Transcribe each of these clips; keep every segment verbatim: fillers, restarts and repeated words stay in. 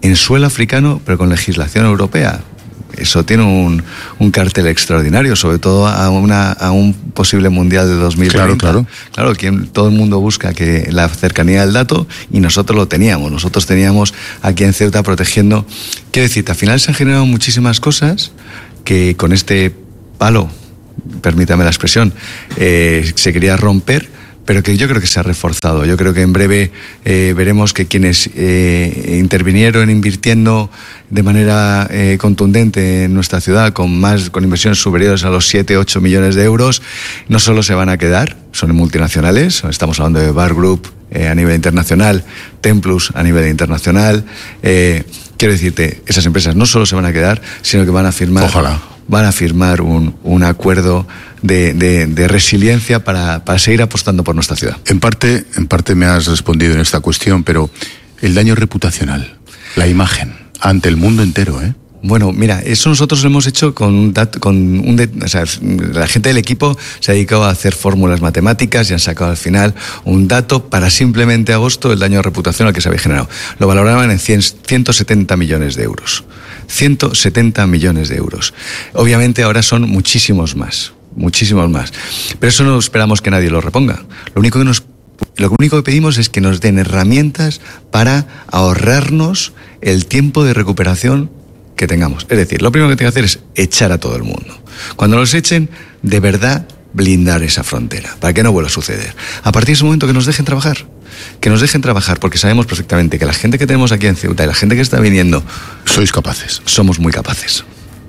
en suelo africano, pero con legislación europea. Eso tiene un, un cartel extraordinario, sobre todo a, una, a un posible mundial de dos mil treinta. Claro, claro. Claro, quien, todo el mundo busca que la cercanía del dato, y nosotros lo teníamos. Nosotros teníamos aquí en Ceuta protegiendo. Quiero decirte, al final se han generado muchísimas cosas que con este palo, permítame la expresión, eh, se quería romper, pero que yo creo que se ha reforzado. Yo creo que en breve eh, veremos que quienes eh, intervinieron invirtiendo de manera eh, contundente en nuestra ciudad, con más con inversiones superiores a los siete, ocho millones de euros, no solo se van a quedar, son multinacionales, estamos hablando de Bar Group eh, a nivel internacional, Templus a nivel internacional. Eh, quiero decirte, esas empresas no solo se van a quedar, sino que van a firmar... Ojalá. van a firmar un, un acuerdo de, de, de resiliencia para, para seguir apostando por nuestra ciudad. En parte, en parte me has respondido en esta cuestión, pero el daño reputacional, la imagen, ante el mundo entero, ¿eh? Bueno, mira, eso nosotros lo hemos hecho con un dato, con un de, o sea, la gente del equipo se ha dedicado a hacer fórmulas matemáticas y han sacado al final un dato para simplemente agosto el daño reputacional que se había generado. Lo valoraban en cien, ciento setenta millones de euros. ciento setenta millones de euros. Obviamente ahora son muchísimos más, muchísimos más. Pero eso no esperamos que nadie lo reponga. Lo único que nos Lo único que pedimos es que nos den herramientas para ahorrarnos el tiempo de recuperación que tengamos. Es decir, lo primero que tengo que hacer es echar a todo el mundo. Cuando los echen, de verdad blindar esa frontera, para que no vuelva a suceder. A partir de ese momento que nos dejen trabajar, que nos dejen trabajar, porque sabemos perfectamente que la gente que tenemos aquí en Ceuta y la gente que está viniendo... Sois capaces. Somos muy capaces.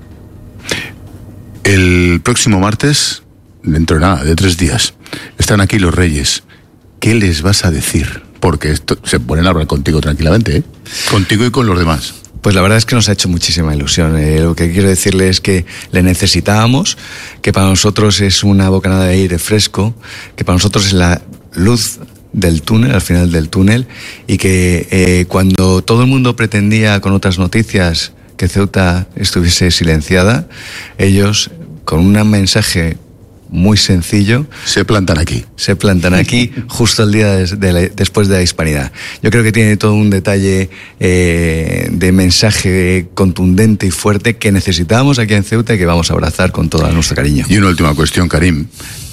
El próximo martes, dentro de nada, de tres días, están aquí los Reyes. ¿Qué les vas a decir? Porque esto, se ponen a hablar contigo tranquilamente, ¿eh? Contigo y con los demás. Pues la verdad es que nos ha hecho muchísima ilusión. Eh, lo que quiero decirle es que le necesitábamos, que para nosotros es una bocanada de aire fresco, que para nosotros es la luz del túnel, al final del túnel, y que eh, cuando todo el mundo pretendía con otras noticias que Ceuta estuviese silenciada, ellos con un mensaje muy sencillo se plantan aquí. Se plantan aquí justo el día de, de la, después de la Hispanidad. Yo creo que tiene todo un detalle eh, de mensaje contundente y fuerte que necesitábamos aquí en Ceuta y que vamos a abrazar con todo nuestro cariño. Y una última cuestión, Karim.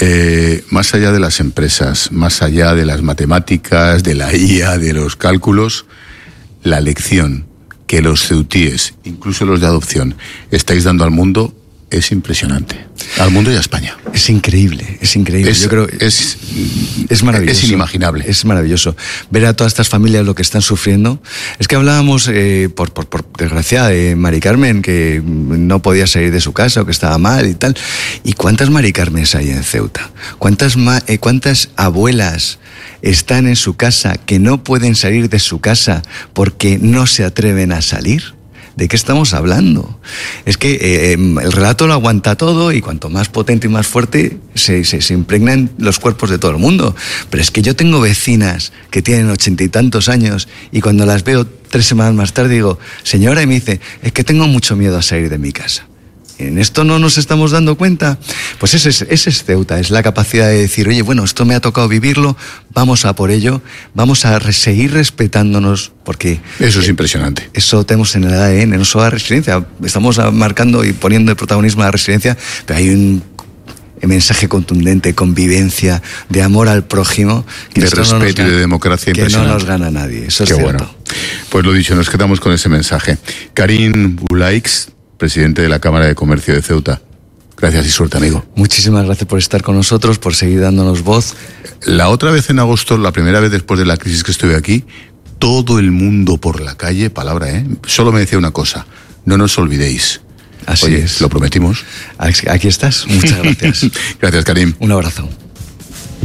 Eh, más allá de las empresas, más allá de las matemáticas, de la I A, de los cálculos, la lección que los ceutíes, incluso los de adopción, estáis dando al mundo es impresionante. Al mundo y a España. Es increíble, es increíble. Es, Yo creo es, es maravilloso. Es inimaginable. Es maravilloso. Ver a todas estas familias lo que están sufriendo. Es que hablábamos, eh, por, por, por desgracia, de Mari Carmen, que no podía salir de su casa o que estaba mal y tal. ¿Y cuántas Mari Carmes hay en Ceuta? ¿Cuántas, ma, eh, cuántas abuelas están en su casa que no pueden salir de su casa porque no se atreven a salir? ¿De qué estamos hablando? Es que eh, el relato lo aguanta todo y cuanto más potente y más fuerte se, se, se impregnan los cuerpos de todo el mundo. Pero es que yo tengo vecinas que tienen ochenta y tantos años y cuando las veo tres semanas más tarde digo, señora, y me dice, es que tengo mucho miedo a salir de mi casa. ¿En esto no nos estamos dando cuenta? Pues ese es, ese es Ceuta, es la capacidad de decir, oye, bueno, esto me ha tocado vivirlo, vamos a por ello, vamos a re- seguir respetándonos, porque... Eso es eh, impresionante. Eso tenemos en el A D N, no solo la resiliencia, estamos marcando y poniendo el protagonismo a la resiliencia, pero hay un mensaje contundente, convivencia, de amor al prójimo, que de respeto no y de democracia que impresionante. No nos gana nadie, eso es Qué cierto. Bueno. Pues lo dicho, nos quedamos con ese mensaje. Karim Bulaix, presidente de la Cámara de Comercio de Ceuta. Gracias y suerte, amigo. Muchísimas gracias por estar con nosotros, por seguir dándonos voz. La otra vez en agosto, la primera vez después de la crisis que estuve aquí, todo el mundo por la calle, palabra, ¿eh? Solo me decía una cosa, no nos olvidéis. Así Oye, es. ¿lo prometimos? Aquí estás, muchas gracias. Gracias, Karim. Un abrazo.